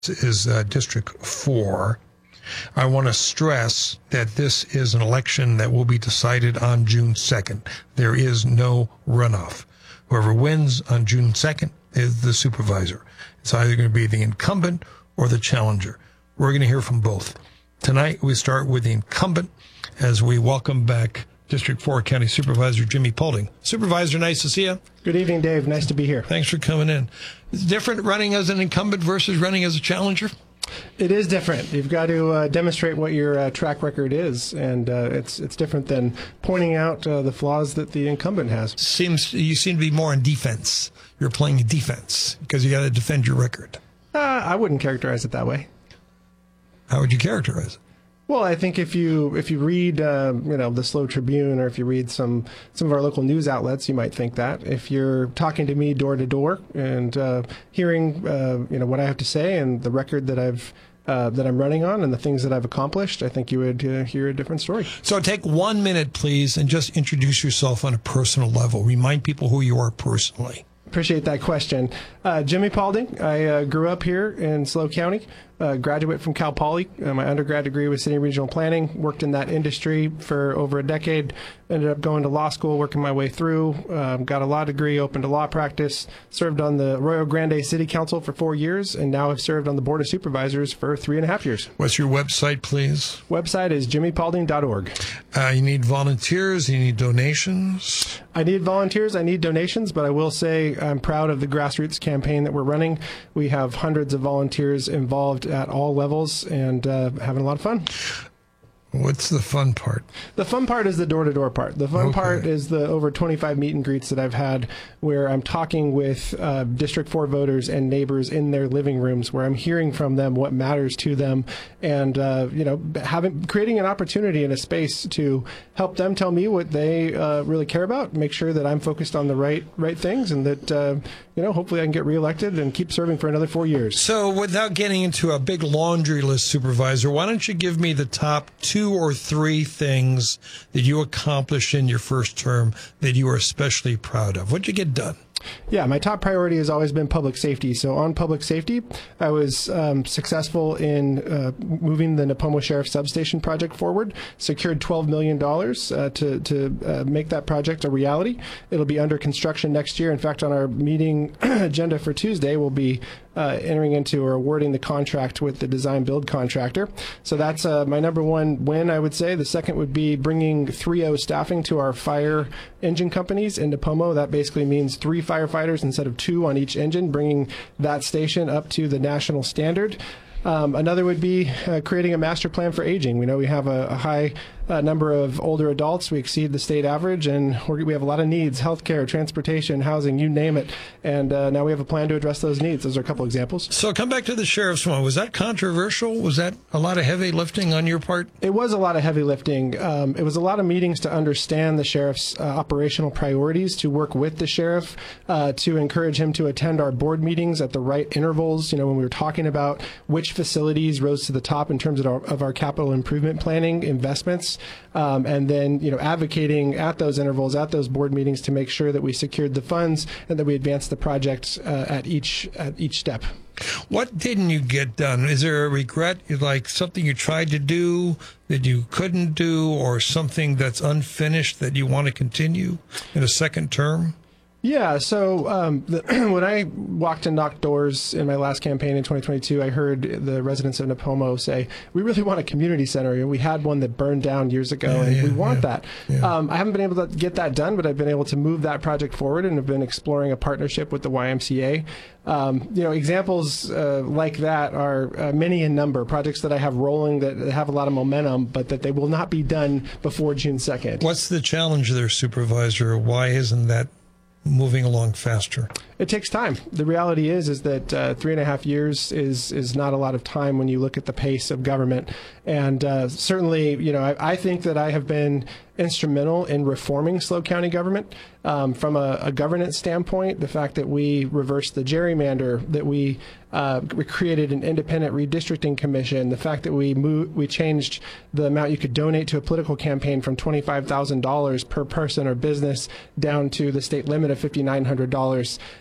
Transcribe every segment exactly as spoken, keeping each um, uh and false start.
is uh, District four. I want to stress that this is an election that will be decided on June second. There is no runoff. Whoever wins on June second is the supervisor. It's either going to be the incumbent or the challenger. We're going to hear from both. Tonight, we start with the incumbent as we welcome back District four County Supervisor Jimmy Paulding. Supervisor, nice to see you. Good evening, Dave. Nice to be here. Thanks for coming in. It's different running as an incumbent versus running as a challenger? It is different. You've got to uh, demonstrate what your uh, track record is, and uh, it's it's different than pointing out uh, the flaws that the incumbent has. Seems you seem to be more in defense. You're playing defense because you got to defend your record. Uh, I wouldn't characterize it that way. How would you characterize it? Well, I think if you if you read uh, you know the Slow Tribune, or if you read some some of our local news outlets, you might think that. If you're talking to me door to door and uh, hearing uh, you know what I have to say and the record that I've uh, that I'm running on and the things that I've accomplished, I think you would uh, hear a different story. So take one minute, please, and just introduce yourself on a personal level. Remind people who you are personally. Appreciate that question. Uh, Jimmy Paulding. I uh, grew up here in SLO County. Uh, graduate from Cal Poly. Uh, my undergrad degree was City and Regional Planning. Worked in that industry for over a decade. Ended up going to law school, working my way through. Um, got a law degree, opened a law practice. Served on the Arroyo Grande City Council for four years, and now have served on the Board of Supervisors for three and a half years. What's your website, please? Website is jimmy paulding dot org. Uh, you need volunteers. You need donations. I need volunteers. I need donations, but I will say I'm proud of the grassroots campaign that we're running. We have hundreds of volunteers involved at all levels and uh, having a lot of fun. What's the fun part? The fun part is the door-to-door part. The fun okay. part is the over twenty-five meet and greets that I've had where I'm talking with uh, District four voters and neighbors in their living rooms, where I'm hearing from them what matters to them, and uh, you know, having creating an opportunity and a space to help them tell me what they uh, really care about, make sure that I'm focused on the right right things, and that uh, you know, hopefully I can get reelected and keep serving for another four years. So without getting into a big laundry list, Supervisor, why don't you give me the top two or three things that you accomplished in your first term that you are especially proud of? What'd you get done? Yeah, my top priority has always been public safety. So on public safety, I was um, successful in uh, moving the Nipomo Sheriff Substation project forward, secured twelve million dollars uh, to, to uh, make that project a reality. It'll be under construction next year. In fact, on our meeting agenda for Tuesday, we'll be uh, entering into or awarding the contract with the design build contractor. So that's uh, my number one win, I would say. The second would be bringing three oh staffing to our fire engine companies in Nipomo. That basically means three firefighters instead of two on each engine, bringing that station up to the national standard. Um, another would be uh, creating a master plan for aging. We know we have a, a high uh, number of older adults. We exceed the state average, and we're, we have a lot of needs: healthcare, transportation, housing, you name it. And uh, now we have a plan to address those needs. Those are a couple examples. So come back to the sheriff's one. Was that controversial? Was that a lot of heavy lifting on your part? It was a lot of heavy lifting. Um, it was a lot of meetings to understand the sheriff's uh, operational priorities, to work with the sheriff, uh, to encourage him to attend our board meetings at the right intervals. You know, when we were talking about which facilities rose to the top in terms of our, of our capital improvement planning investments, um, and then, you know, advocating at those intervals, at those board meetings, to make sure that we secured the funds and that we advanced the project uh, at each at each step. What didn't you get done? Is there a regret, like something you tried to do that you couldn't do, or something that's unfinished that you want to continue in a second term? Yeah, so um, the, when I walked and knocked doors in my last campaign in twenty twenty-two, I heard the residents of Nipomo say, we really want a community center. We had one that burned down years ago, yeah, and yeah, we want yeah, that. Yeah. Um, I haven't been able to get that done, but I've been able to move that project forward and have been exploring a partnership with the Y M C A. Um, you know, examples uh, like that are uh, many in number, projects that I have rolling that have a lot of momentum, but that they will not be done before June second. What's the challenge there, Supervisor? Why isn't that moving along faster? It takes time. The reality is is that uh, three and a half years is is not a lot of time when you look at the pace of government. And uh, certainly, you know, I, I think that I have been instrumental in reforming SLO County government. Um, from a, a governance standpoint, the fact that we reversed the gerrymander, that we, uh, we created an independent redistricting commission, the fact that we moved, we changed the amount you could donate to a political campaign from twenty-five thousand dollars per person or business down to the state limit of five thousand nine hundred dollars.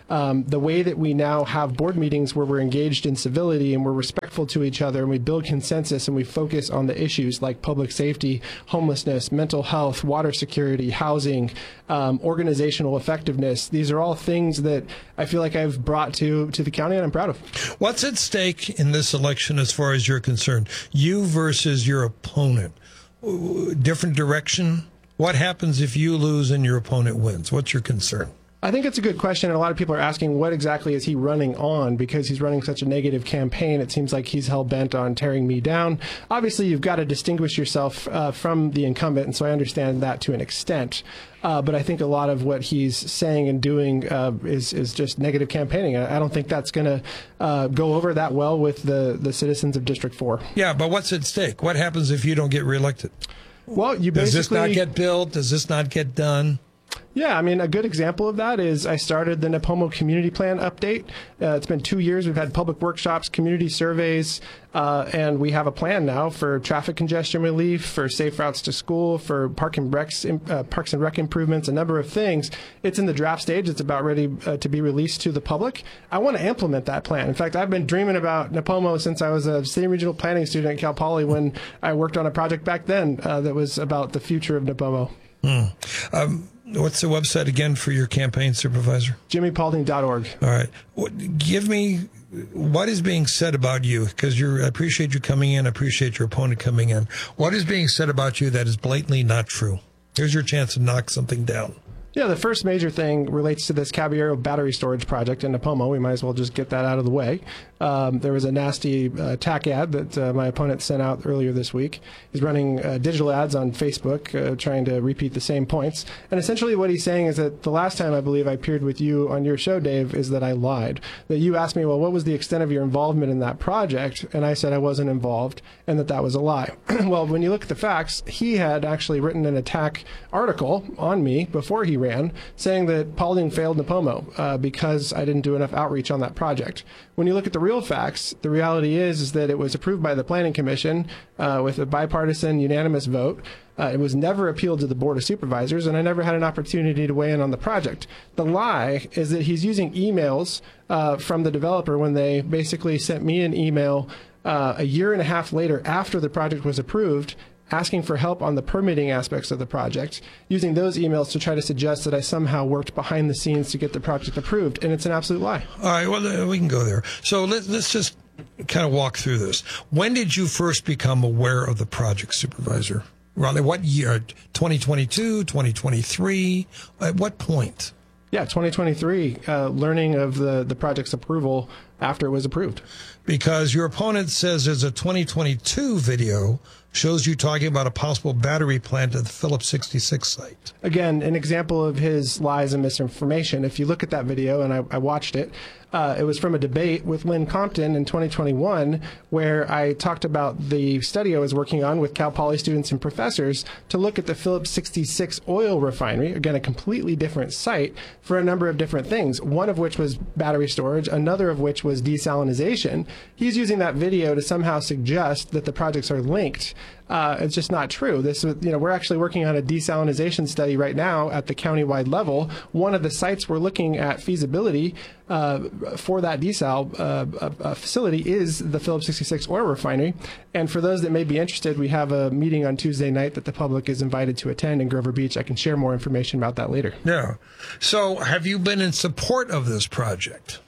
Um, the way that we now have board meetings where we're engaged in civility and we're respectful to each other and we build consensus and we focus on the issues like public safety, homelessness, mental health, water security, housing, um, organizational effectiveness. These are all things that I feel like I've brought to, to the county and I'm proud of. What's at stake in this election as far as you're concerned? You versus your opponent. Different direction? What happens if you lose and your opponent wins? What's your concern? I think it's a good question, and a lot of people are asking what exactly is he running on because he's running such a negative campaign. It seems like he's hell-bent on tearing me down. Obviously, you've got to distinguish yourself uh, from the incumbent, and so I understand that to an extent. Uh, but I think a lot of what he's saying and doing uh, is is just negative campaigning. I, I don't think that's going to uh, go over that well with the, the citizens of District four. Yeah, but what's at stake? What happens if you don't get reelected? Well, you Does basically... this not get built? Does this not get done? Yeah, I mean, a good example of that is I started the Nipomo Community Plan update. Uh, it's been two years. We've had public workshops, community surveys, uh, and we have a plan now for traffic congestion relief, for safe routes to school, for park and recs, uh, parks and rec improvements, a number of things. It's in the draft stage. It's about ready uh, to be released to the public. I want to implement that plan. In fact, I've been dreaming about Nipomo since I was a city regional planning student at Cal Poly when I worked on a project back then uh, that was about the future of Nipomo. Hmm. Um, What's the website again for your campaign supervisor? Jimmy Paulding dot org. All right. Give me what is being said about you, because you're, I appreciate you coming in. I appreciate your opponent coming in. What is being said about you that is blatantly not true? Here's your chance to knock something down. Yeah, the first major thing relates to this Caballero battery storage project in Nipomo. We might as well just get that out of the way. Um, there was a nasty uh, attack ad that uh, my opponent sent out earlier this week. He's running uh, digital ads on Facebook uh, trying to repeat the same points. And essentially what he's saying is that the last time I believe I appeared with you on your show, Dave, is that I lied. That you asked me, well, what was the extent of your involvement in that project? And I said I wasn't involved and that that was a lie. Well, when you look at the facts, he had actually written an attack article on me before he ran saying that Paulding failed Nipomo uh, because I didn't do enough outreach on that project. When you look at the real facts, the reality is, is that it was approved by the Planning Commission uh, with a bipartisan unanimous vote. Uh, it was never appealed to the Board of Supervisors, and I never had an opportunity to weigh in on the project. The lie is that he's using emails uh, from the developer when they basically sent me an email uh, a year and a half later after the project was approved asking for help on the permitting aspects of the project, using those emails to try to suggest that I somehow worked behind the scenes to get the project approved, and it's an absolute lie. All right, well, we can go there. So let, let's just kind of walk through this. When did you first become aware of the project, Supervisor? Ronnie, what year? twenty twenty-two, twenty twenty-three? At what point? Yeah, twenty twenty-three, uh, learning of the, the project's approval after it was approved. Because your opponent says there's a twenty twenty-two video shows you talking about a possible battery plant at the Phillips sixty-six site. Again, an example of his lies and misinformation. If you look at that video, and I, I watched it, uh, it was from a debate with Lynn Compton in twenty twenty-one, where I talked about the study I was working on with Cal Poly students and professors to look at the Phillips sixty-six oil refinery, again, a completely different site, for a number of different things, one of which was battery storage, another of which was desalinization. He's using that video to somehow suggest that the projects are linked. Uh, it's just not true. This, you know, we're actually working on a desalinization study right now at the county-wide level. One of the sites we're looking at feasibility uh, for that desal uh, uh, facility is the Phillips sixty-six oil refinery. And for those that may be interested, we have a meeting on Tuesday night that the public is invited to attend in Grover Beach. I can share more information about that later. Yeah. So have you been in support of this project?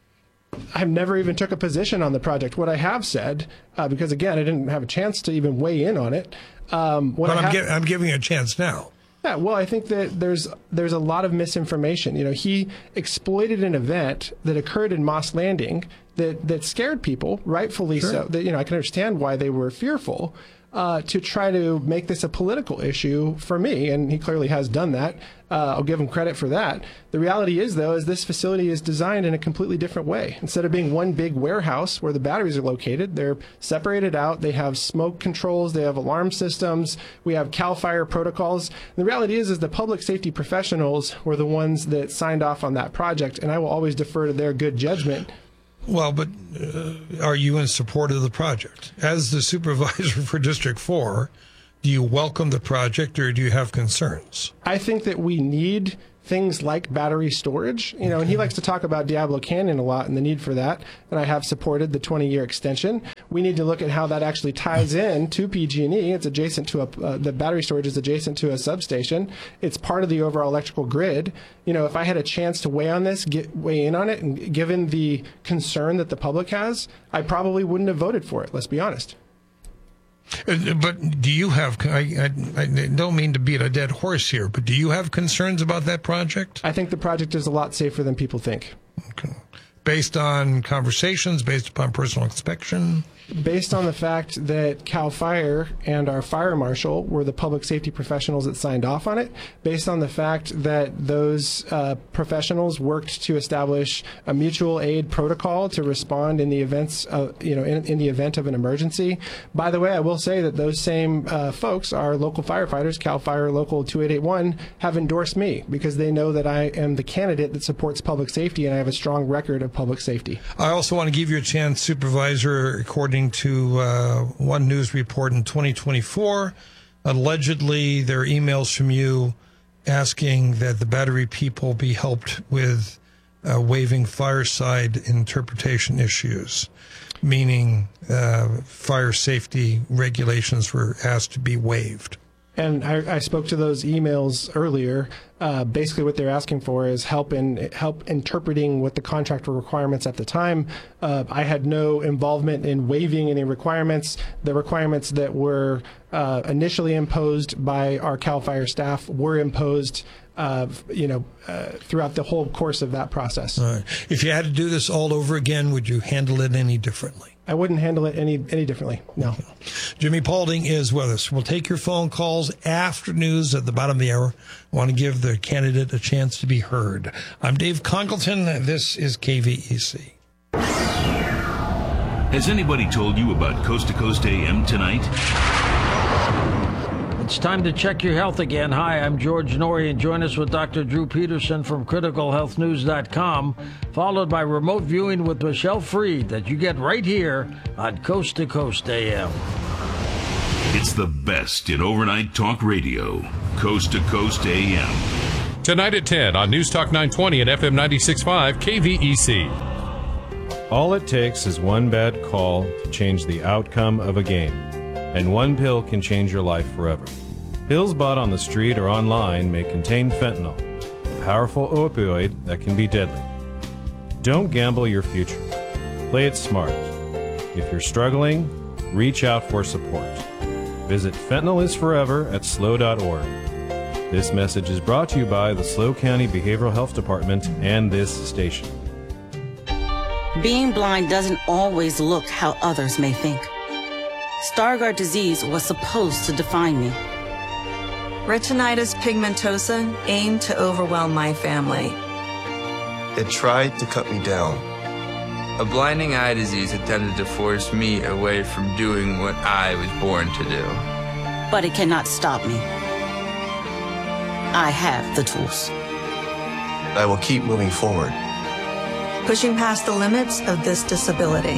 I've never even took a position on the project. What I have said, uh, because again, I didn't have a chance to even weigh in on it. Um, what but I I'm, gi- I'm giving you a chance now. Yeah, well, I think that there's there's a lot of misinformation. You know, he exploited an event that occurred in Moss Landing that that scared people, rightfully Sure. so. That, you know, I can understand why they were fearful. Uh, to try to make this a political issue for me, and he clearly has done that. Uh, I'll give him credit for that. The reality is, though, is this facility is designed in a completely different way. Instead of being one big warehouse where the batteries are located, they're separated out. They have smoke controls. They have alarm systems. We have CAL FIRE protocols. And the reality is, is the public safety professionals were the ones that signed off on that project, and I will always defer to their good judgment. Well, but uh, are you in support of the project? As the supervisor for District four, Do you welcome the project, or do you have concerns? I think that we need things like battery storage, you know, and he likes to talk about Diablo Canyon a lot and the need for that, and I have supported the twenty-year extension. We need to look at how that actually ties in to P G and E. It's adjacent to a, uh, the battery storage is adjacent to a substation. It's part of the overall electrical grid. You know, if I had a chance to weigh on this, get, weigh in on it, and given the concern that the public has, I probably wouldn't have voted for it, let's be honest. But do you have, I, I, I don't mean to beat a dead horse here, but do you have concerns about that project? I think the project is a lot safer than people think. Okay. Based on conversations, based upon personal inspection? Based on the fact that CAL FIRE and our fire marshal were the public safety professionals that signed off on it, based on the fact that those uh, professionals worked to establish a mutual aid protocol to respond in the events, of, you know, in, in the event of an emergency. By the way, I will say that those same uh, folks, our local firefighters, CAL FIRE Local two eight eight one, have endorsed me because they know that I am the candidate that supports public safety and I have a strong record of public safety. I also want to give you a chance, Supervisor, according to uh, one news report in twenty twenty-four, allegedly there are emails from you asking that the battery people be helped with uh, waiving fireside interpretation issues, meaning uh, fire safety regulations were asked to be waived. And I, I spoke to those emails earlier. Uh, basically, what they're asking for is help in help interpreting what the contract requirements at the time. Uh, I had no involvement in waiving any requirements. The requirements that were uh, initially imposed by our CAL FIRE staff were imposed, uh, you know, uh, throughout the whole course of that process. All right. If you had to do this all over again, would you handle it any differently? I wouldn't handle it any any differently, no. Jimmy Paulding is with us. We'll take your phone calls after news at the bottom of the hour. I want to give the candidate a chance to be heard. I'm Dave Congleton. This is K V E C. Has anybody told you about Coast to Coast A M tonight? It's time to check your health again. Hi, I'm George Norrie, and join us with Doctor Drew Peterson from critical health news dot com, followed by remote viewing with Michelle Freed that you get right here on Coast to Coast A M. It's the best in overnight talk radio. Coast to Coast A M. Tonight at ten on News Talk nine twenty and F M ninety-six point five K V E C. All it takes is one bad call to change the outcome of a game. And one pill can change your life forever. Pills bought on the street or online may contain fentanyl, a powerful opioid that can be deadly. Don't gamble your future. Play it smart. If you're struggling, reach out for support. Visit fentanyl is forever at S L O dot org. This message is brought to you by the S L O County Behavioral Health Department and this station. Being blind doesn't always look how others may think. Stargardt disease was supposed to define me. Retinitis pigmentosa aimed to overwhelm my family. It tried to cut me down. A blinding eye disease attempted to force me away from doing what I was born to do. But it cannot stop me. I have the tools. I will keep moving forward. Pushing past the limits of this disability.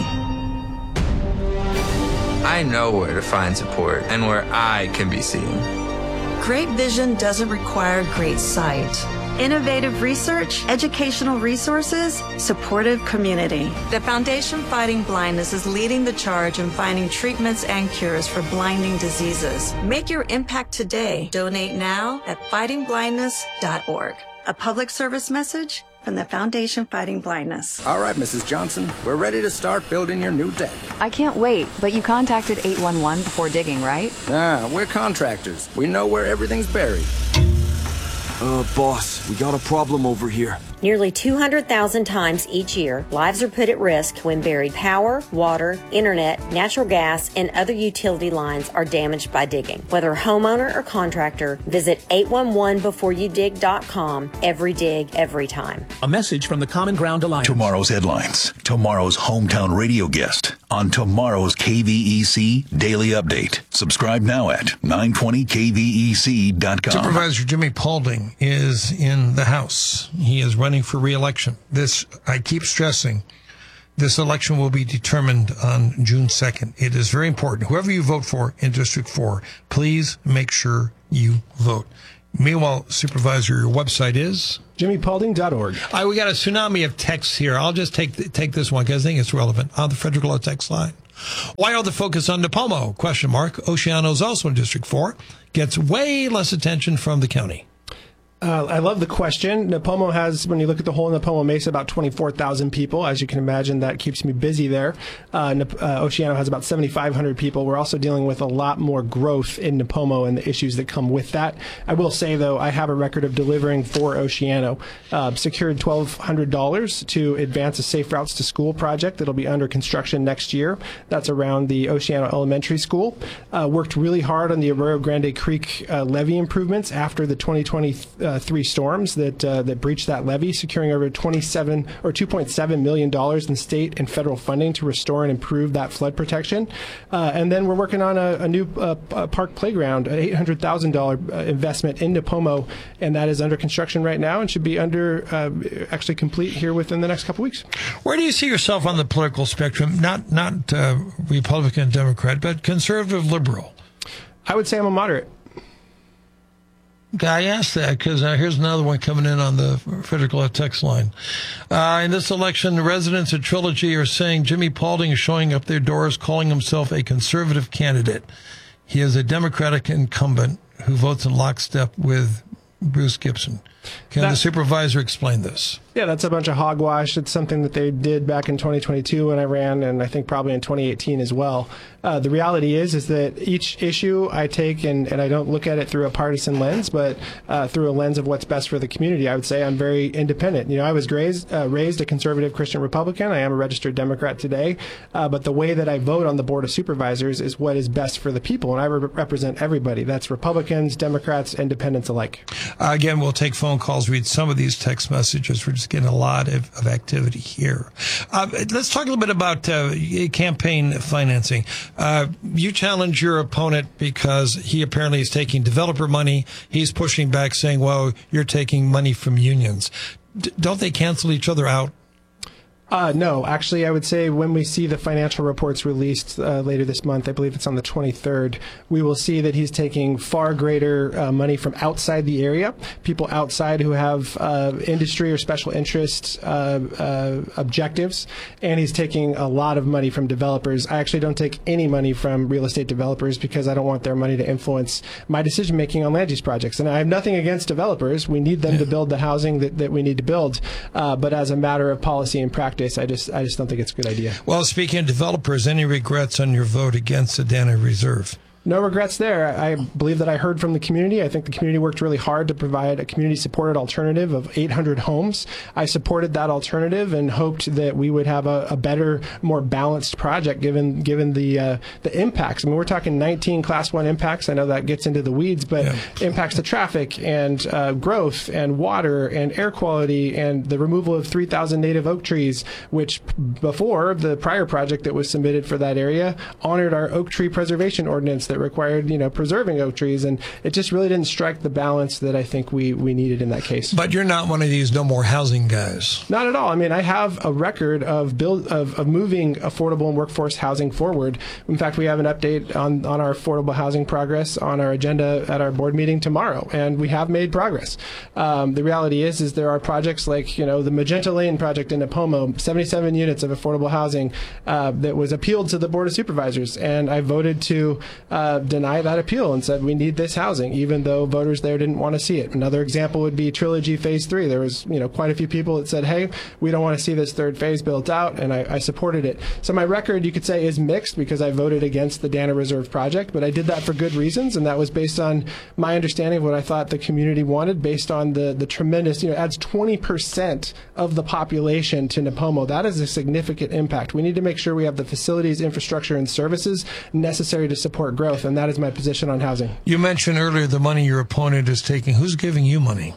I know where to find support and where I can be seen. Great vision doesn't require great sight. Innovative research, educational resources, supportive community. The Foundation Fighting Blindness is leading the charge in finding treatments and cures for blinding diseases. Make your impact today. Donate now at fighting blindness dot org. A public service message from the Foundation Fighting Blindness. All right, Missus Johnson, we're ready to start building your new deck. I can't wait, but you contacted eight one one before digging, right? Ah, we're contractors. We know where everything's buried. Uh, boss, we got a problem over here. Nearly two hundred thousand times each year, lives are put at risk when buried power, water, internet, natural gas, and other utility lines are damaged by digging. Whether homeowner or contractor, visit eight one one before you dig dot com. Every dig, every time. A message from the Common Ground Alliance. Tomorrow's headlines. Tomorrow's hometown radio guest on tomorrow's K V E C Daily Update. Subscribe now at nine twenty K V E C dot com. Supervisor Jimmy Paulding is in the House. He is running for re-election. This, I keep stressing, This election will be determined on June second. It is very important. Whoever you vote for in District four, please make sure you vote. Meanwhile, Supervisor, your website is? Jimmy Paulding dot org. All right, we got a tsunami of texts here. I'll just take take this one because I think it's relevant on the Frederick Law text line. Why all the focus on Nipomo? Question mark. Oceano is also in District four. Gets way less attention from the county. Uh, I love the question. Nipomo has, when you look at the whole Nipomo Mesa, about twenty-four thousand people. As you can imagine, that keeps me busy there. Uh, Nip- uh, Oceano has about seventy-five hundred people. We're also dealing with a lot more growth in Nipomo and the issues that come with that. I will say, though, I have a record of delivering for Oceano. Uh, secured twelve hundred dollars to advance a Safe Routes to School project that'll be under construction next year. That's around the Oceano Elementary School. Uh, worked really hard on the Arroyo Grande Creek uh, levee improvements after the twenty twenty Uh, three storms that uh, that breached that levee, securing over twenty-seven or two point seven million dollars in state and federal funding to restore and improve that flood protection. Uh, and then we're working on a, a new uh, park playground, an eight hundred thousand dollars uh, investment in Nipomo, and that is under construction right now and should be under uh, actually complete here within the next couple weeks. Where do you see yourself on the political spectrum? Not not uh, Republican, Democrat, but conservative, liberal. I would say I'm a moderate. I asked that because uh, here's another one coming in on the Frederick Law text line. Uh, in this election, the residents of Trilogy are saying Jimmy Paulding is showing up their doors, calling himself a conservative candidate. He is a Democratic incumbent who votes in lockstep with Bruce Gibson. Can that, the supervisor explain this? Yeah, that's a bunch of hogwash. It's something that they did back in twenty twenty-two when I ran, and I think probably in twenty eighteen as well. Uh, the reality is is that each issue I take and, and I don't look at it through a partisan lens, but uh, through a lens of what's best for the community. I would say I'm very independent. You know, I was raised, uh, raised a conservative Christian Republican. I am a registered Democrat today, uh, but the way that I vote on the Board of Supervisors is what is best for the people, and I re- represent everybody. That's Republicans, Democrats, independents alike. Uh, again, we'll take phone calls, read some of these text messages. We're just getting a lot of, of activity here. Uh, let's talk a little bit about uh, campaign financing. Uh, you challenge your opponent because he apparently is taking developer money. He's pushing back saying, well, you're taking money from unions. D- don't they cancel each other out? Uh, no, actually, I would say when we see the financial reports released uh, later this month, I believe it's on the twenty-third, we will see that he's taking far greater uh, money from outside the area, people outside who have uh, industry or special interest uh, uh, objectives, and he's taking a lot of money from developers. I actually don't take any money from real estate developers because I don't want their money to influence my decision making on land use projects. And I have nothing against developers. We need them yeah. to build the housing that, that we need to build, uh, but as a matter of policy and practice, I just I just don't think it's a good idea. Well, speaking of developers, any regrets on your vote against the Dana Reserve? No regrets there. I believe that I heard from the community. I think the community worked really hard to provide a community-supported alternative of eight hundred homes. I supported that alternative and hoped that we would have a, a better, more balanced project given given the uh, the impacts. I mean, we're talking nineteen Class one impacts. I know that gets into the weeds, but yeah. impacts to traffic and uh, growth and water and air quality and the removal of three thousand native oak trees, which before the prior project that was submitted for that area honored our oak tree preservation ordinance that required, you know, preserving oak trees, and it just really didn't strike the balance that I think we, we needed in that case. But you're not one of these no more housing guys. Not at all. I mean, I have a record of build of, of moving affordable and workforce housing forward. In fact, we have an update on, on our affordable housing progress on our agenda at our board meeting tomorrow, and we have made progress. Um, the reality is, is there are projects like, you know, the Magenta Lane project in Nipomo, seventy-seven units of affordable housing uh, that was appealed to the Board of Supervisors, and I voted to uh, Uh, deny that appeal and said we need this housing, even though voters there didn't want to see it. Another example would be Trilogy Phase Three. There was, you know, quite a few people that said, "Hey, we don't want to see this third phase built out," and I, I supported it. So my record, you could say, is mixed because I voted against the Dana Reserve project, but I did that for good reasons, and that was based on my understanding of what I thought the community wanted, based on the the tremendous, you know, it adds twenty percent of the population to Nipomo. That is a significant impact. We need to make sure we have the facilities, infrastructure, and services necessary to support growth. And that is my position on housing. You mentioned earlier the money your opponent is taking. Who's giving you money?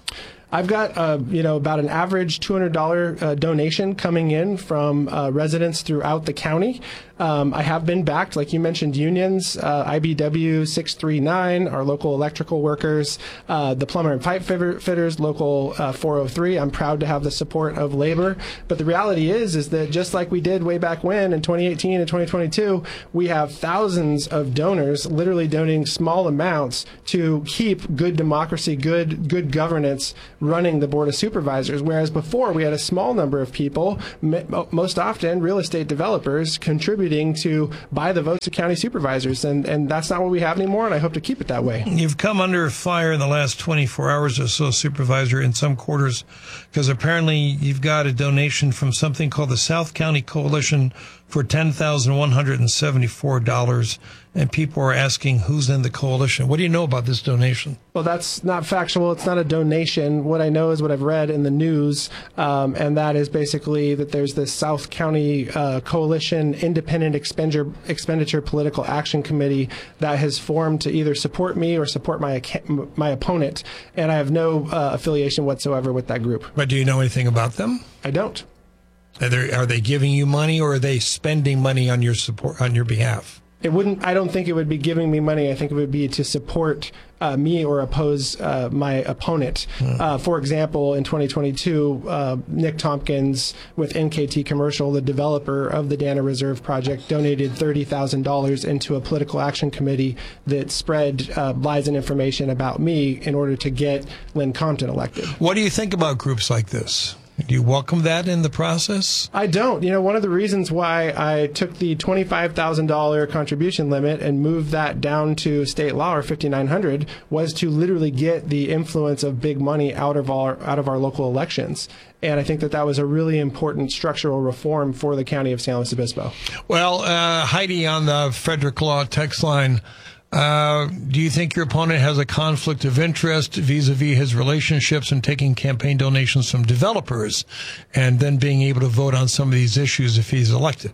I've got, uh, you know, about an average two hundred dollars uh, donation coming in from uh, residents throughout the county. Um, I have been backed, like you mentioned, unions, uh, I B W six three nine, our local electrical workers, uh, the plumber and pipe fitter, fitters, local uh, four oh three. I'm proud to have the support of labor. But the reality is, is that just like we did way back when in twenty eighteen and twenty twenty-two, we have thousands of donors literally donating small amounts to keep good democracy, good good governance running the Board of Supervisors. Whereas before we had a small number of people, most often real estate developers, contributing to buy the votes of county supervisors, and, and that's not what we have anymore, and I hope to keep it that way. You've come under fire in the last twenty-four hours or so, Supervisor, in some quarters, because apparently you've got a donation from something called the South County Coalition for ten thousand one hundred seventy-four dollars, and people are asking who's in the coalition. What do you know about this donation? Well, that's not factual. It's not a donation. What I know is what I've read in the news, um, and that is basically that there's this South County uh, Coalition Independent Expenditure, Expenditure Political Action Committee that has formed to either support me or support my my opponent, and I have no uh, affiliation whatsoever with that group. But do you know anything about them? I don't. Are they, are they giving you money, or are they spending money on your support on your behalf? It wouldn't. I don't think it would be giving me money. I think it would be to support uh, me or oppose uh, my opponent. Hmm. Uh, for example, in twenty twenty-two, uh, Nick Tompkins with N K T Commercial, the developer of the Dana Reserve project, donated thirty thousand dollars into a political action committee that spread uh, lies and information about me in order to get Lynn Compton elected. What do you think about groups like this? Do you welcome that in the process? I don't. You know, one of the reasons why I took the twenty-five thousand dollars contribution limit and moved that down to state law, or fifty-nine hundred dollars, was to literally get the influence of big money out of our out of our local elections. And I think that that was a really important structural reform for the county of San Luis Obispo. Well, uh, Heidi on the Frederick Law text line, Uh, do you think your opponent has a conflict of interest vis-a-vis his relationships and taking campaign donations from developers and then being able to vote on some of these issues if he's elected?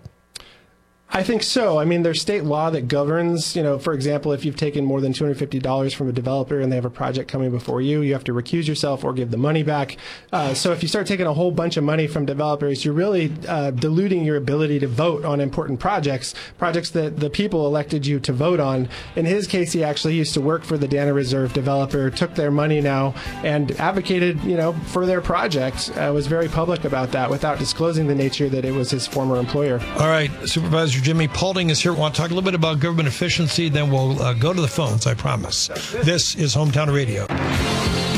I think so. I mean, there's state law that governs, you know, for example, if you've taken more than two hundred fifty dollars from a developer and they have a project coming before you, you have to recuse yourself or give the money back. Uh, so if you start taking a whole bunch of money from developers, you're really uh, diluting your ability to vote on important projects, projects that the people elected you to vote on. In his case, he actually used to work for the Dana Reserve developer, took their money now, and advocated, you know, for their project, uh, was very public about that without disclosing the nature that it was his former employer. All right, Supervisor Jimmy Paulding is here. We want to talk a little bit about government efficiency, then we'll uh, go to the phones, I promise. This is Hometown Radio.